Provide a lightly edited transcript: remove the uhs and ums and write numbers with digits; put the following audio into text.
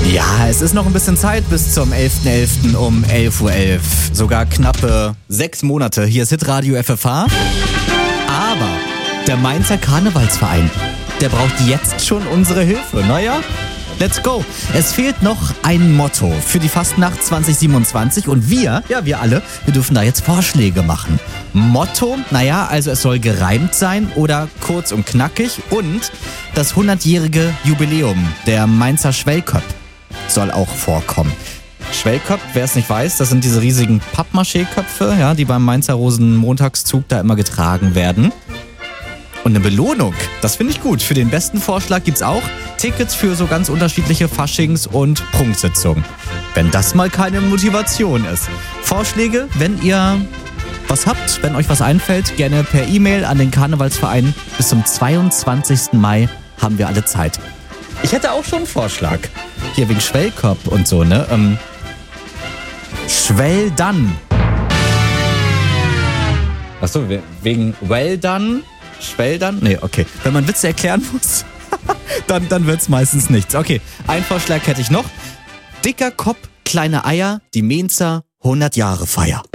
Ja, es ist noch ein bisschen Zeit bis zum 11.11. um 11.11 Uhr. Sogar knappe 6 Monate. Hier ist Hitradio FFH. Aber der Mainzer Karnevalsverein, der braucht jetzt schon unsere Hilfe. Naja, let's go. Es fehlt noch ein Motto für die Fastnacht 2027 und wir alle, wir dürfen da jetzt Vorschläge machen. Motto, naja, also es soll gereimt sein oder kurz und knackig und das 100-jährige Jubiläum der Mainzer Schwellköpp soll auch vorkommen. Schwellköpp, wer es nicht weiß, das sind diese riesigen Pappmaché-Köpfe, ja, die beim Mainzer Rosenmontagszug da immer getragen werden. Und eine Belohnung, das finde ich gut. Für den besten Vorschlag gibt's auch Tickets für so ganz unterschiedliche Faschings- und Prunksitzungen. Wenn das mal keine Motivation ist. Vorschläge, wenn ihr was habt, wenn euch was einfällt, gerne per E-Mail an den Karnevalsverein. Bis zum 22. Mai haben wir alle Zeit. Ich hätte auch schon einen Vorschlag. Hier wegen Schwellköpp und so, ne? Schwell-dann. Achso, wegen well-done? Schwell-dann? Nee, okay. Wenn man Witze erklären muss, dann wird's meistens nichts. Okay, einen Vorschlag hätte ich noch. Dicker Kopf, kleine Eier, die Mainzer 100 Jahre Feier.